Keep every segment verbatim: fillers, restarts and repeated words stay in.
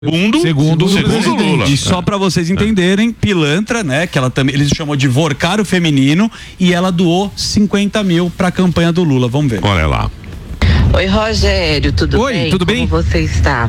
Segundo, segundo, segundo Lula. E só para vocês entenderem, pilantra, né? Que ela também, eles chamou de vorcário feminino, e ela doou cinquenta mil para a campanha do Lula. Vamos ver. Olha lá. Oi, Rogério, tudo Oi, bem? tudo bem? Como você está?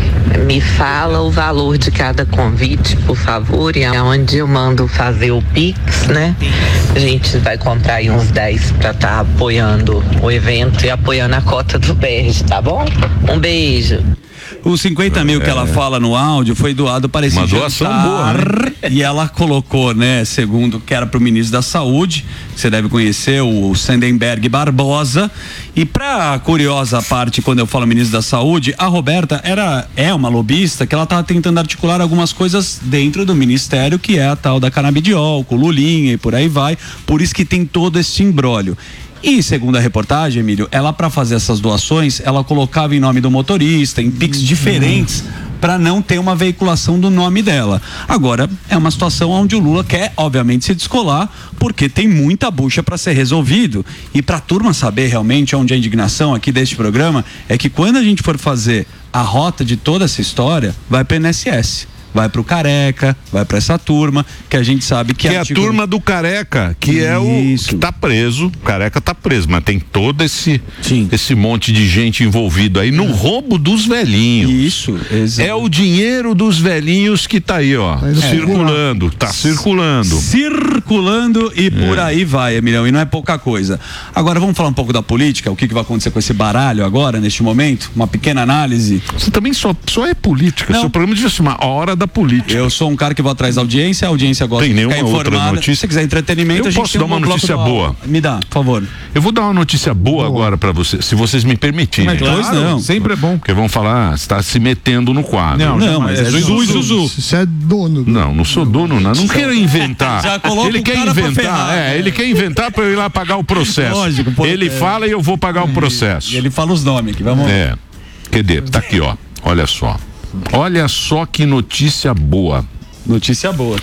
Me fala o valor de cada convite, por favor, e aonde eu mando fazer o Pix, né? A gente vai comprar aí uns dez para estar tá apoiando o evento e apoiando a cota do Berge, tá bom? Um beijo. Os cinquenta mil que ela fala no áudio foi doado para esse Uma doação boa, né? E ela colocou, né, segundo que era para o ministro da Saúde, que você deve conhecer, o Sandenberg Barbosa. E para curiosa parte, quando eu falo ministro da Saúde, a Roberta era, é uma lobista que ela estava tentando articular algumas coisas dentro do ministério, que é a tal da canabidiol, com Lulinha e por aí vai. Por isso que tem todo esse imbróglio. E segundo a reportagem, Emílio, ela para fazer essas doações, ela colocava em nome do motorista, em Pix diferentes, para não ter uma veiculação do nome dela. Agora, é uma situação onde o Lula quer, obviamente, se descolar, porque tem muita bucha para ser resolvido. E para a turma saber realmente onde a indignação aqui deste programa é que quando a gente for fazer a rota de toda essa história, vai para o I N S S. Vai pro Careca, vai pra essa turma, que a gente sabe que, que é a artigo... turma do Careca, que Isso. é o que tá preso, o Careca tá preso, mas tem todo esse, Sim. esse monte de gente envolvido aí no é. roubo dos velhinhos. Isso, exato. É o dinheiro dos velhinhos que tá aí, ó, tá circulando, tá circulando. Circulando e é. por aí vai, Emilhão, e não é pouca coisa. Agora vamos falar um pouco da política, o que, que vai acontecer com esse baralho agora, neste momento? Uma pequena análise. Você também só, só é política, não. Seu programa devia se chamar A Hora da Política. Eu sou um cara que vou atrás da audiência, a audiência gosta tem de ficar informada. Outra notícia? Se você quiser entretenimento, eu a gente posso tem dar um uma notícia boa. Me dá, por favor. Eu vou dar uma notícia boa, boa. agora pra vocês, se vocês me permitirem. Mas claro, não, sempre é bom. Porque vão falar, está se metendo no quadro. Não, não, mas é, é Zuzu, Zuzu. Você é dono. Não, não sou dono, não. Não quero inventar. Já coloca ele o quer cara inventar, pra ferrar, é, né? ele quer inventar para eu ir lá pagar o processo. Lógico, pô, ele é. fala e eu vou pagar o processo. E ele fala os nomes aqui, vamos. É. Cadê? Tá aqui, ó. Olha só. Olha só que notícia boa. Notícia boa.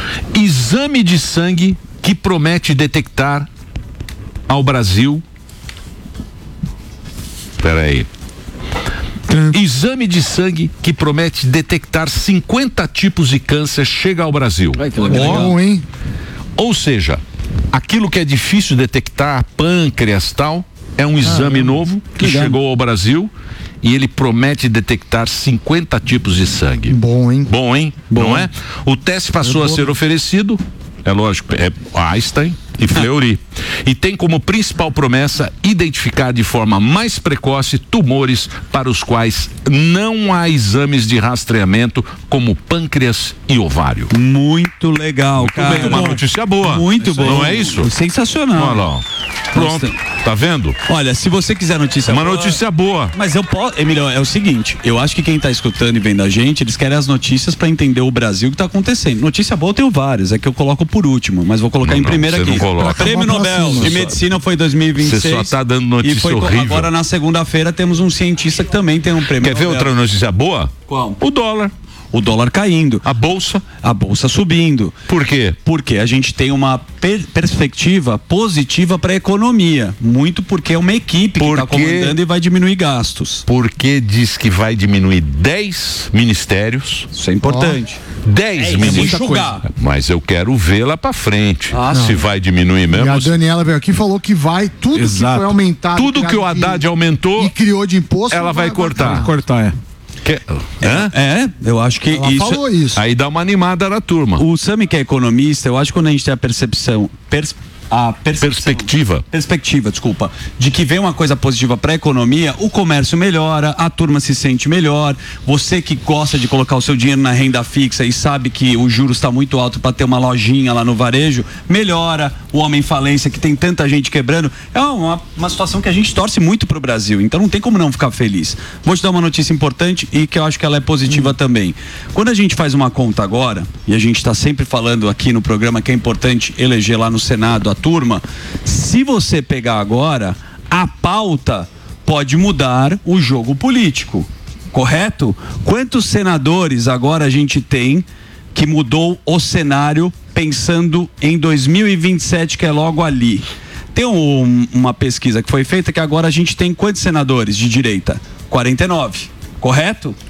Exame de sangue que promete detectar ao Brasil. Espera aí. Exame de sangue que promete detectar cinquenta tipos de câncer chega ao Brasil. Ai, que legal. Bom, hein? Ou seja, aquilo que é difícil detectar, pâncreas, tal, é um exame ah, novo que legal. chegou ao Brasil. E ele promete detectar cinquenta tipos de sangue. Bom, hein? Bom, hein? Bom. Não é? O teste passou é a ser oferecido, é lógico, é Einstein e Fleury. E tem como principal promessa identificar de forma mais precoce tumores para os quais não há exames de rastreamento, como pâncreas e ovário. Muito legal, Muito cara. bem, uma notícia boa. Muito bom. Não é isso? Sensacional. Olha lá, ó. Pronto, tá vendo? Olha, se você quiser notícia Uma boa... Uma notícia boa. Mas eu posso... Emílio, é o seguinte, eu acho que quem tá escutando e vendo a gente, eles querem as notícias pra entender o Brasil, o que tá acontecendo. Notícia boa eu tenho várias, é que eu coloco por último, mas vou colocar não, em primeira não, aqui. Não coloca. Prêmio Nobel de Medicina foi dois mil e vinte e seis. Você só tá dando notícia e foi, horrível. Agora na segunda-feira temos um cientista que também tem um prêmio Quer Nobel. ver outra notícia boa? Qual? O dólar. O dólar caindo. A bolsa. A bolsa subindo. Por quê? Porque a gente tem uma per perspectiva positiva para a economia. Muito porque é uma equipe que está comandando e vai diminuir gastos. Porque diz que vai diminuir dez ministérios. Isso é importante. dez é, ministérios. É Mas eu quero ver lá para frente. Ah, se não. vai diminuir mesmo. E a Daniela veio aqui e falou que vai, tudo Exato. que foi aumentado. Tudo que o Haddad aumentou. E criou de imposto. Ela vai, vai cortar. Vai cortar, é. Que... É, é, eu acho que Ela isso, falou isso. Aí dá uma animada na turma. O Sami, que é economista, eu acho que quando a gente tem a percepção, pers a perspectiva, perspectiva, desculpa, de que vem uma coisa positiva para a economia, o comércio melhora, a turma se sente melhor. Você que gosta de colocar o seu dinheiro na renda fixa e sabe que o juros está muito alto para ter uma lojinha lá no varejo, melhora. O homem falência, que tem tanta gente quebrando, é uma, uma situação que a gente torce muito pro Brasil, então não tem como não ficar feliz. Vou te dar uma notícia importante e que eu acho que ela é positiva hum. também. Quando a gente faz uma conta agora, e a gente está sempre falando aqui no programa que é importante eleger lá no Senado a turma, se você pegar agora, a pauta pode mudar o jogo político, correto? Quantos senadores agora a gente tem que mudou o cenário pensando em dois mil e vinte e sete, que é logo ali? Tem um, uma pesquisa que foi feita que agora a gente tem quantos senadores de direita? quarenta e nove, correto?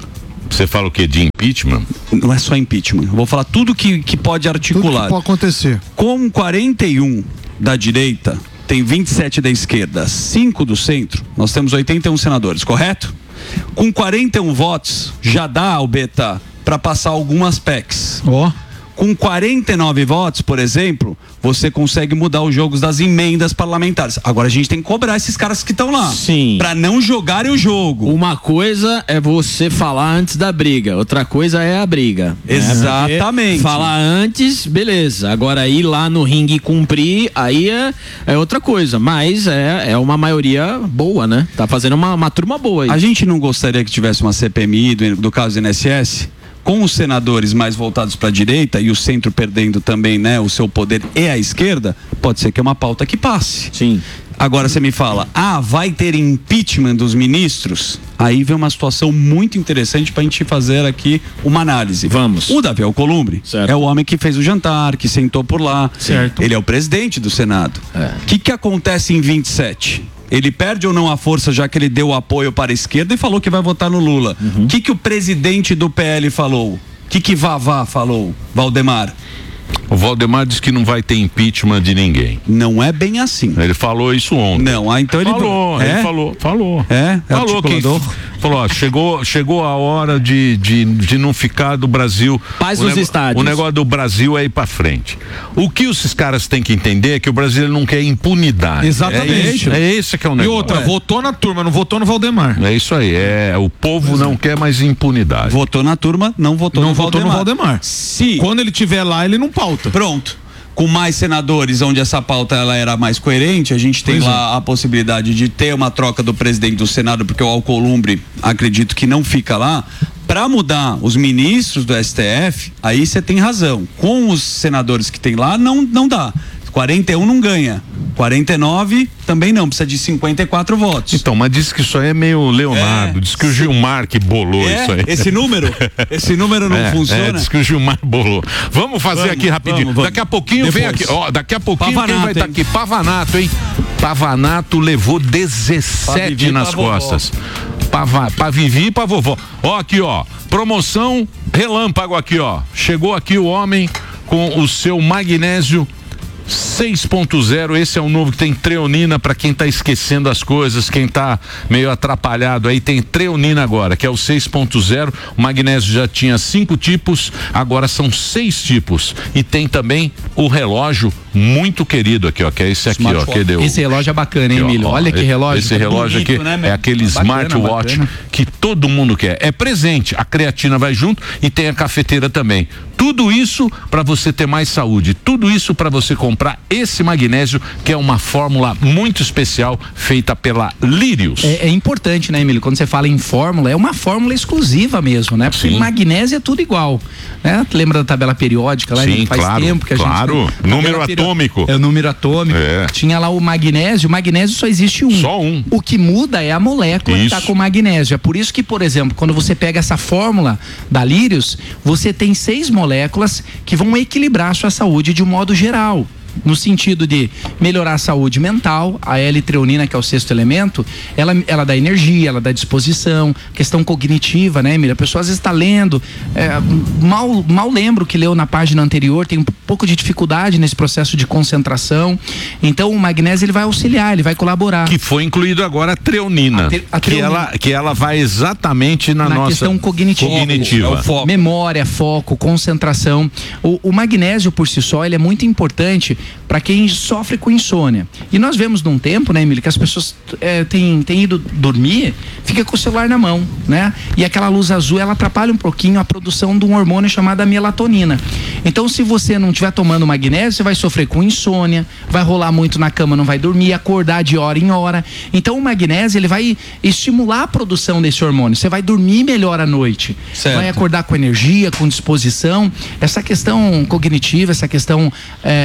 Você fala o quê? De impeachment? Não é só impeachment. Eu vou falar tudo que, que pode articular. Tudo que pode acontecer. Com quarenta e um da direita, tem vinte e sete da esquerda, cinco do centro, nós temos oitenta e um senadores, correto? Com quarenta e um votos, já dá, Albeta, para passar algumas P E Cs. Ó. Oh. Com quarenta e nove votos, por exemplo, você consegue mudar os jogos das emendas parlamentares. Agora a gente tem que cobrar esses caras que estão lá. Sim. Pra não jogarem o jogo. Uma coisa é você falar antes da briga, outra coisa é a briga. Exatamente. Né? Falar antes, beleza. Agora ir lá no ringue e cumprir, aí é, é outra coisa. Mas é, é uma maioria boa, né? Tá fazendo uma, uma turma boa aí. A gente não gostaria que tivesse uma C P M I do, do caso do I N S S? Com os senadores mais voltados para a direita e o centro perdendo também, né, o seu poder e a esquerda, pode ser que é uma pauta que passe. Sim. Agora você me fala, ah, vai ter impeachment dos ministros? Aí vem uma situação muito interessante para a gente fazer aqui uma análise. Vamos. O Davi Alcolumbre é o homem que fez o jantar, que sentou por lá. Certo. Ele é o presidente do Senado. O É. que que acontece em vinte e sete? Ele perde ou não a força, já que ele deu apoio para a esquerda e falou que vai votar no Lula. O uhum. que que o presidente do P L falou? O que que Vavá falou, Valdemar? O Valdemar disse que não vai ter impeachment de ninguém. Não é bem assim. Ele falou isso ontem. Não, ah, então ele falou. É? Ele falou, falou. É? É falou que falou, ó, chegou, chegou a hora de, de, de não ficar do Brasil. Paz o nos nego, estádios. O negócio do Brasil é ir pra frente. O que esses caras têm que entender é que o Brasil não quer impunidade. Exatamente. É, isso, é esse que é o negócio. E outra, é. votou na turma, não votou no Valdemar. É isso aí. É, o povo não quer mais impunidade. Votou na turma, não votou não no votou Valdemar. no Valdemar. Se quando ele estiver lá, ele não pauta. Pronto. Com mais senadores, onde essa pauta ela era mais coerente, a gente tem pois lá é. a possibilidade de ter uma troca do presidente do Senado, porque o Alcolumbre, acredito que não fica lá. Para mudar os ministros do S T F, aí você tem razão. Com os senadores que tem lá, não, não dá. quarenta e um não ganha. quarenta e nove também não, precisa de cinquenta e quatro votos. Então, mas diz que isso aí é meio Leonardo, É, diz que o Gilmar que bolou é, isso aí. Esse número? Esse número não é, funciona? É, diz que o Gilmar bolou. Vamos fazer Vamos, aqui rapidinho. vamos, vamos. Daqui a pouquinho Depois. vem aqui, ó, daqui a pouquinho Pavanato, quem vai estar hein? aqui? Pavanato, hein? Pavanato levou dezessete Vivi, nas pra costas. Pra, pra Vivi e pra vovó. Ó, aqui, ó, promoção relâmpago aqui, ó. Chegou aqui o homem com o seu magnésio seis ponto zero, esse é o novo que tem treonina para quem tá esquecendo as coisas, quem tá meio atrapalhado aí, tem treonina agora, que é o seis ponto zero. O magnésio já tinha cinco tipos, agora são seis tipos. E tem também o relógio muito querido aqui, ó, que é esse aqui, ó, que deu. Esse relógio é bacana, hein, Aqui, ó, Emílio? ó, Olha que relógio. Esse relógio bonito, aqui né, meu? é aquele Bacana, smartwatch bacana. que todo mundo quer. É presente, a creatina vai junto e tem a cafeteira também. Tudo isso para você ter mais saúde. Tudo isso para você comprar esse magnésio, que é uma fórmula muito especial feita pela Lírios. É, é importante, né, Emílio? Quando você fala em fórmula, é uma fórmula exclusiva mesmo, né? Porque Sim. magnésio é tudo igual, né? Lembra da tabela periódica lá? Sim, faz claro, tempo que a claro. gente... Número Tabela perió- atômico. É o número atômico. É. Tinha lá o magnésio. O magnésio só existe um. Só um. O que muda é a molécula Isso. que tá com magnésio. É por isso que, por exemplo, quando você pega essa fórmula da Lírios, você tem seis moléculas que vão equilibrar a sua saúde de um modo geral. No sentido de melhorar a saúde mental, a L-treonina, que é o sexto elemento, ela, ela dá energia, ela dá disposição, questão cognitiva, né, Emília? A pessoa às vezes está lendo, é, mal, mal lembra o que leu na página anterior, tem um pouco de dificuldade nesse processo de concentração. Então o magnésio ele vai auxiliar, ele vai colaborar. Que foi incluído agora a treonina, A tre- a que, treonina. ela, que ela vai exatamente na, Na nossa questão cognitiva, cognitiva. É o foco. Memória, foco, concentração. O, o magnésio por si só ele é muito importante para quem sofre com insônia. E nós vemos num tempo, né, Emílio, que as pessoas é, têm, têm ido dormir, fica com o celular na mão, né? E aquela luz azul ela atrapalha um pouquinho a produção de um hormônio chamado melatonina. Então, se você não estiver tomando magnésio, você vai sofrer com insônia, vai rolar muito na cama, não vai dormir, acordar de hora em hora. Então, o magnésio ele vai estimular a produção desse hormônio. Você vai dormir melhor à noite, Certo. vai acordar com energia, com disposição. Essa questão cognitiva, essa questão, é, essa nutrição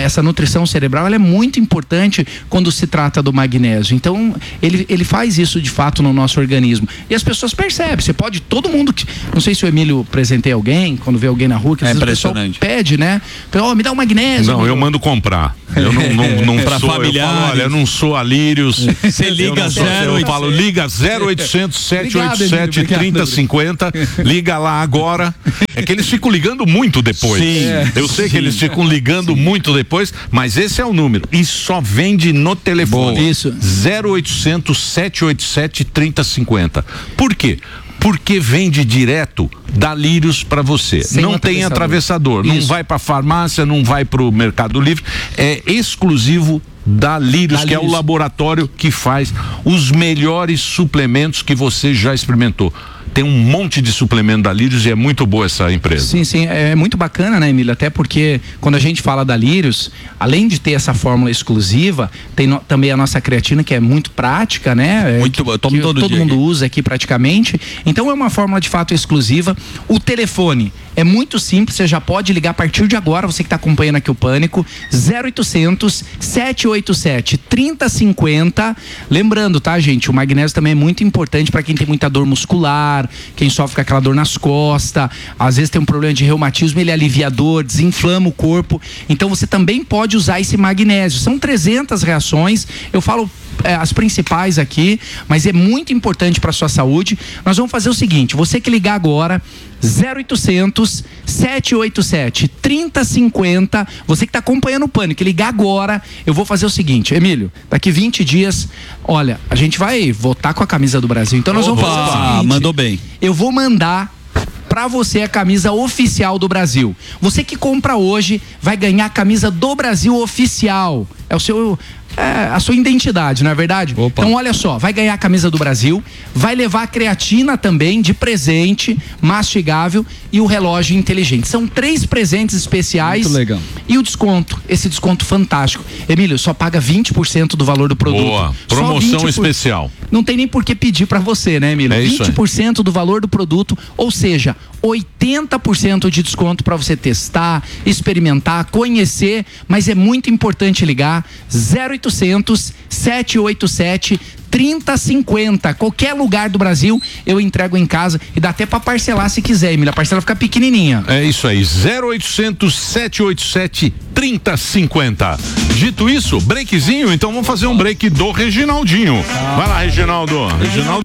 nutrição cerebral, ela é muito importante quando se trata do magnésio. Então, ele, ele faz isso de fato no nosso organismo. E as pessoas percebem, você pode, todo mundo, que, não sei se o Emílio presenteia alguém, quando vê alguém na rua, que às É vezes o pessoal impressionante. pede, né? Ó, me dá um magnésio. Não, meu. eu mando comprar. Eu não, não, não Pra sou, eu familiares. falo, olha, eu não sou Alírios. Você liga Eu não sou- zero Eu falo, liga zero oitocentos, sete oito sete, Obrigado, Emílio, trinta cinquenta, liga lá agora. É que eles ficam ligando muito depois. Sim. Eu sei que eles ficam ligando muito depois, mas esse é o número. E só vende no telefone. Boa. Isso. zero oitocentos, sete oito sete, trinta cinquenta. Por quê? Porque vende direto da Lírios para você. Sem não um tem atravessador. atravessador, não Isso. vai para farmácia, não vai para o Mercado Livre, é exclusivo da Lírios, Da que é o Lírios. laboratório que faz os melhores suplementos que você já experimentou. Tem um monte de suplemento da Lírios e é muito boa essa empresa. Sim, sim, é muito bacana, né, Emílio? Até porque quando a gente fala da Lírios, além de ter essa fórmula exclusiva, tem no- também a nossa creatina, que é muito prática, né? É, Muito que- boa, eu tomo que todo todo dia mundo aqui. usa aqui praticamente. Então é uma fórmula de fato exclusiva. O telefone é muito simples, você já pode ligar a partir de agora, você que está acompanhando aqui o Pânico, zero oitocentos, sete oito sete, trinta cinquenta. Lembrando, tá, gente? O magnésio também é muito importante para quem tem muita dor muscular, quem sofre com aquela dor nas costas, às vezes tem um problema de reumatismo, ele alivia a dor, desinflama o corpo. Então você também pode usar esse magnésio. São trezentas reações, eu falo é, as principais aqui, mas é muito importante para sua saúde. Nós vamos fazer o seguinte, você que ligar agora, zero oitocentos, sete oito sete, trinta cinquenta, você que está acompanhando o Pânico, ligar agora, eu vou fazer o seguinte, Emílio, daqui vinte dias, olha, a gente vai votar com a camisa do Brasil, então nós vamos fazer o Opa, seguinte, mandou bem. eu vou mandar pra você a camisa oficial do Brasil. Você que compra hoje vai ganhar a camisa do Brasil oficial. É o seu, é, a sua identidade, não é verdade? Opa. Então olha só, vai ganhar a camisa do Brasil, vai levar a creatina também de presente, mastigável, e o relógio inteligente. São três presentes especiais. Muito legal. E o desconto, esse desconto fantástico. Emílio, só paga vinte por cento do valor do produto. Boa. Só Promoção vinte por cento. especial. Não tem nem por que pedir pra você, né, Emílio? É isso aí. vinte por cento do valor do produto, ou seja, oitenta por cento de desconto para você testar, experimentar, conhecer, mas é muito importante ligar zero oitocentos, sete oito sete, trinta cinquenta. Qualquer lugar do Brasil eu entrego em casa e dá até para parcelar se quiser, Emília. A parcela fica pequenininha. É isso aí, zero oitocentos, sete oito sete, trinta cinquenta. Dito isso, breakzinho, então vamos fazer um break do Reginaldinho. Vai lá, Reginaldo. Reginaldo.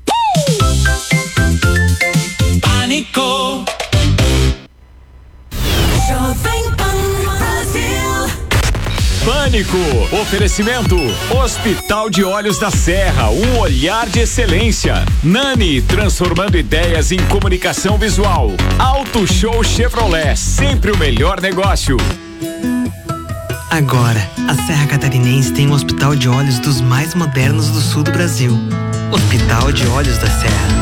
Pânico. Jovem Pan Brasil. Pânico, oferecimento, Hospital de Olhos da Serra, um olhar de excelência. Nani, transformando ideias em comunicação visual. Auto Show Chevrolet, sempre o melhor negócio. Agora, a Serra Catarinense tem um hospital de olhos dos mais modernos do sul do Brasil. Hospital de Olhos da Serra.